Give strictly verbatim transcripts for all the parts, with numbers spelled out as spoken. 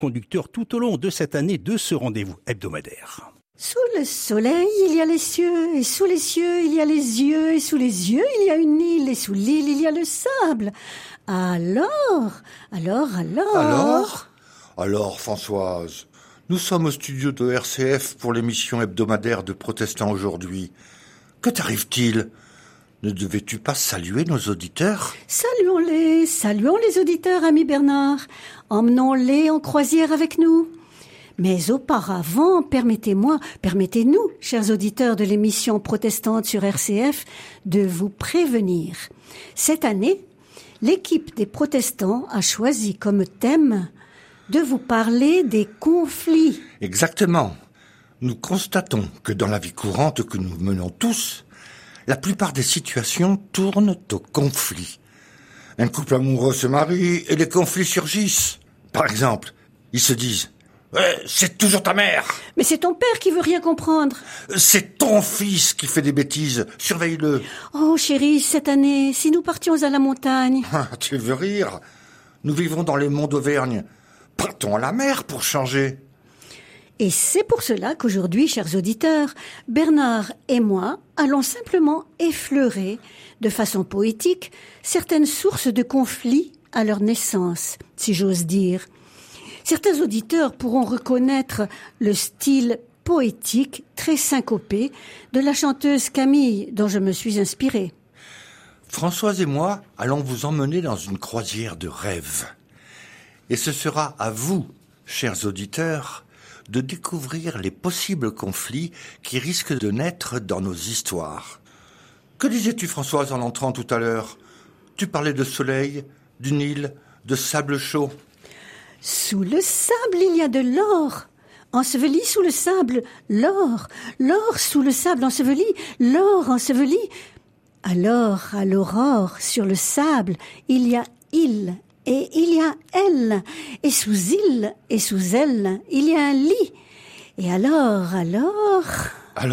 conducteur tout au long de cette année de ce rendez-vous hebdomadaire. Sous le soleil, il y a les cieux, et sous les cieux, il y a les yeux, et sous les yeux, il y a une île, et sous l'île, il y a le sable. Alors, alors, alors... Alors Alors, Françoise, nous sommes au studio de R C F pour l'émission hebdomadaire de Protestants aujourd'hui. Que t'arrive-t-il ? Ne devais-tu pas saluer nos auditeurs ? Saluons-les, saluons les auditeurs, ami Bernard. Emmenons-les en croisière avec nous. Mais auparavant, permettez-moi, permettez-nous, chers auditeurs de l'émission protestante sur R C F, de vous prévenir. Cette année, l'équipe des protestants a choisi comme thème de vous parler des conflits. Exactement. Nous constatons que dans la vie courante que nous menons tous, la plupart des situations tournent au conflit. Un couple amoureux se marie et les conflits surgissent. Par exemple, ils se disent Eh, « C'est toujours ta mère !»« Mais c'est ton père qui veut rien comprendre !»« C'est ton fils qui fait des bêtises, surveille-le !»« Oh chérie, cette année, si nous partions à la montagne !»« Ah, tu veux rire ? Nous vivons dans les monts d'Auvergne. Partons à la mer pour changer !» Et c'est pour cela qu'aujourd'hui, chers auditeurs, Bernard et moi allons simplement effleurer, de façon poétique, certaines sources de conflits à leur naissance, si j'ose dire. Certains auditeurs pourront reconnaître le style poétique très syncopé de la chanteuse Camille, dont je me suis inspirée. Françoise et moi allons vous emmener dans une croisière de rêve. Et ce sera à vous, chers auditeurs, de découvrir les possibles conflits qui risquent de naître dans nos histoires. Que disais-tu, Françoise, en entrant tout à l'heure ? Tu parlais de soleil, d'une île, de sable chaud. Sous le sable, il y a de l'or. Enseveli sous le sable, l'or. L'or sous le sable enseveli, l'or enseveli. Alors, à l'aurore, sur le sable, il y a île. Et il y a elle, et sous île, et sous elle, il y a un lit. Et alors, alors... Alors ?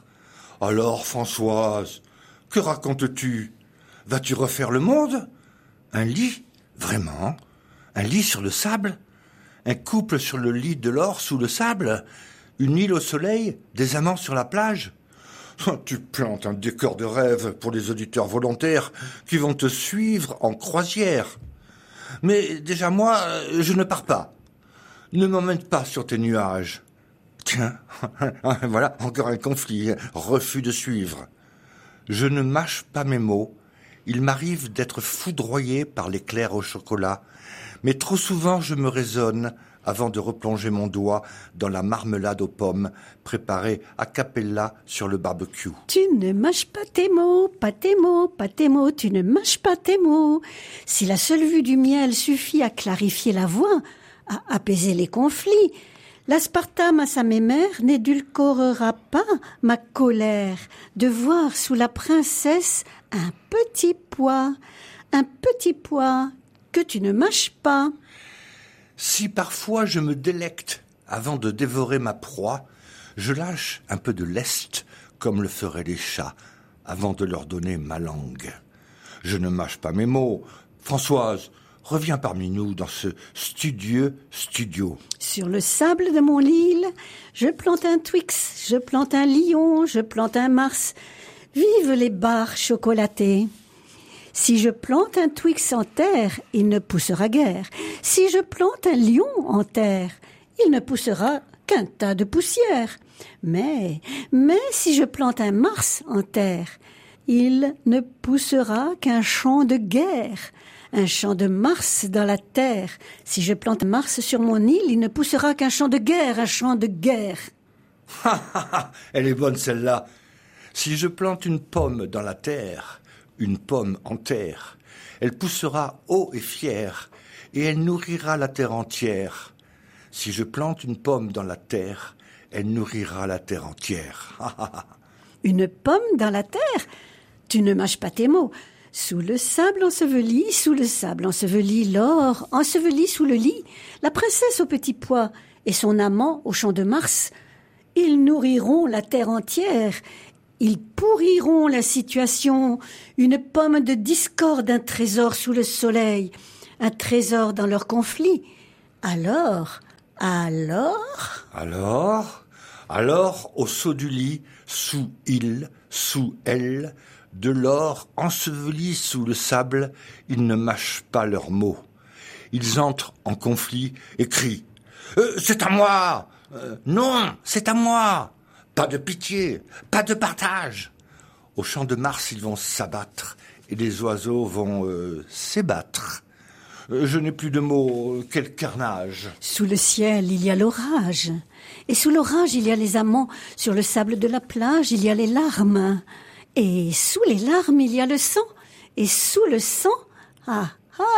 Alors, Françoise, que racontes-tu ? Vas-tu refaire le monde ? Un lit ? Vraiment ? Un lit sur le sable ? Un couple sur le lit de l'or sous le sable ? Une île au soleil ? Des amants sur la plage ? Tu plantes un décor de rêve pour les auditeurs volontaires qui vont te suivre en croisière. Mais déjà moi, je ne pars pas. Ne m'emmène pas sur tes nuages. Tiens, voilà encore un conflit, refus de suivre. Je ne mâche pas mes mots. Il m'arrive d'être foudroyé par l'éclair au chocolat, mais trop souvent je me raisonne avant de replonger mon doigt dans la marmelade aux pommes préparée a cappella sur le barbecue. Tu ne mâches pas tes mots, pas tes mots, pas tes mots, tu ne mâches pas tes mots. Si la seule vue du miel suffit à clarifier la voix, à apaiser les conflits, l'aspartame à sa mémère n'édulcorera pas ma colère de voir sous la princesse un petit pois, un petit pois que tu ne mâches pas. Si parfois je me délecte avant de dévorer ma proie, je lâche un peu de lest comme le feraient les chats avant de leur donner ma langue. Je ne mâche pas mes mots. Françoise, reviens parmi nous dans ce studieux studio. Sur le sable de mon île, je plante un Twix, je plante un lion, je plante un Mars. Vive les barres chocolatées! Si je plante un Twix en terre, il ne poussera guère. Si je plante un lion en terre, il ne poussera qu'un tas de poussière. Mais, mais si je plante un Mars en terre, il ne poussera qu'un champ de guerre. Un champ de Mars dans la terre. Si je plante un Mars sur mon île, il ne poussera qu'un champ de guerre, un champ de guerre. Elle est bonne celle-là. Si je plante une pomme dans la terre, une pomme en terre, elle poussera haut et fière, et elle nourrira la terre entière. Si je plante une pomme dans la terre, elle nourrira la terre entière. Une pomme dans la terre ? Tu ne mâches pas tes mots. Sous le sable enseveli, sous le sable enseveli, l'or enseveli sous le lit, la princesse au petit pois et son amant au champ de Mars, ils nourriront la terre entière. Ils pourriront la situation, une pomme de discorde, un trésor sous le soleil, un trésor dans leur conflit. Alors, Alors? Alors, alors, au saut du lit, sous il, sous elle, de l'or enseveli sous le sable, ils ne mâchent pas leurs mots. Ils entrent en conflit et crient euh, « C'est à moi euh, Non, c'est à moi !» Pas de pitié, pas de partage. Au champ de Mars, ils vont s'abattre et les oiseaux vont euh, s'ébattre. Euh, je n'ai plus de mots, quel carnage. Sous le ciel, il y a l'orage. Et sous l'orage, il y a les amants. Sur le sable de la plage, il y a les larmes. Et sous les larmes, il y a le sang. Et sous le sang, ah,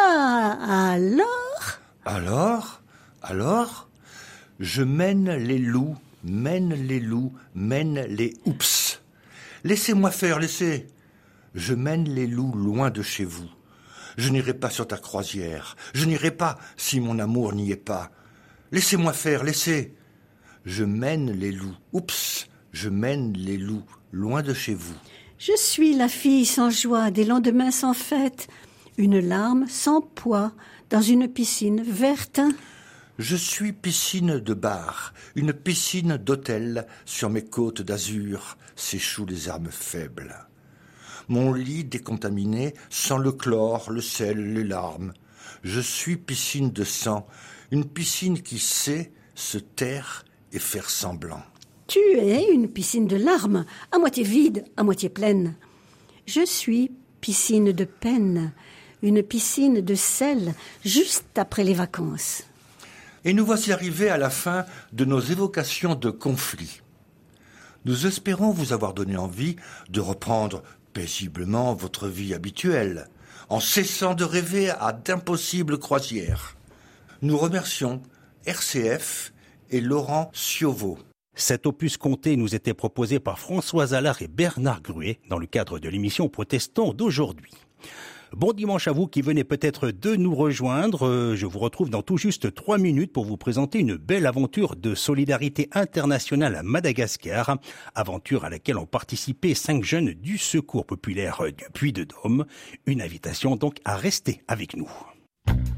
ah, alors? Alors, alors, je mène les loups, mène les loups, mène les oups. Laissez-moi faire, laissez. Je mène les loups loin de chez vous. Je n'irai pas sur ta croisière. Je n'irai pas si mon amour n'y est pas. Laissez-moi faire, laissez. Je mène les loups. Oups, je mène les loups loin de chez vous. Je suis la fille sans joie, des lendemains sans fête. Une larme sans poids, dans une piscine verte. Je suis piscine de bar, une piscine d'hôtel. Sur mes côtes d'azur s'échouent les âmes faibles. Mon lit décontaminé sent le chlore, le sel, les larmes. Je suis piscine de sang, une piscine qui sait se taire et faire semblant. Tu es une piscine de larmes, à moitié vide, à moitié pleine. Je suis piscine de peine, une piscine de sel, juste après les vacances. Et nous voici arrivés à la fin de nos évocations de conflits. Nous espérons vous avoir donné envie de reprendre paisiblement votre vie habituelle, en cessant de rêver à d'impossibles croisières. Nous remercions R C F et Laurent Ciovo. Cet opus conté nous était proposé par Françoise Allard et Bernard Gruet dans le cadre de l'émission Protestants d'aujourd'hui. Bon dimanche à vous qui venez peut-être de nous rejoindre. Je vous retrouve dans tout juste trois minutes pour vous présenter une belle aventure de solidarité internationale à Madagascar. Aventure à laquelle ont participé cinq jeunes du Secours populaire du Puy-de-Dôme. Une invitation donc à rester avec nous.